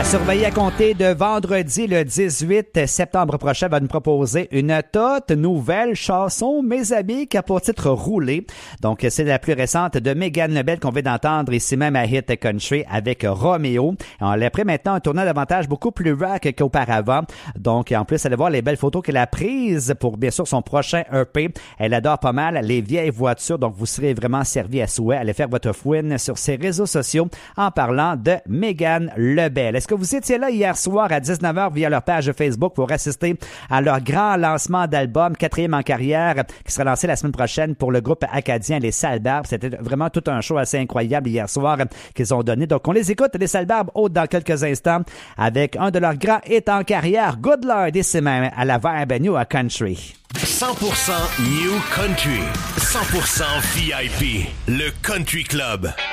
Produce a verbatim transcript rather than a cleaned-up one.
À surveiller à compter de vendredi le dix-huit septembre prochain, va nous proposer une toute nouvelle chanson, Mes amis, qui a pour titre Rouler. Donc, c'est la plus récente de Megan Lebel qu'on vient d'entendre ici même à Hit Country avec Roméo. On l'a pris maintenant un tournant davantage beaucoup plus rock qu'auparavant. Donc, en plus, allez voir les belles photos qu'elle a prises pour, bien sûr, son prochain E P. Elle adore pas mal les vieilles voitures, donc vous serez vraiment servi à souhait. Allez faire votre fouine sur ses réseaux sociaux en parlant de Megan Lebel. Est-ce que vous étiez là hier soir à dix-neuf heures via leur page Facebook pour assister à leur grand lancement d'album, quatrième en carrière, qui sera lancé la semaine prochaine pour le groupe acadien Les Salles Barbes? C'était vraiment tout un show assez incroyable hier soir qu'ils ont donné. Donc, on les écoute, Les Salles Barbes, haute dans quelques instants, avec un de leurs grands hits en carrière, Good Lord, ici même à la Verbe New à Country. cent pour cent New Country, cent pour cent V I P, le Country Club.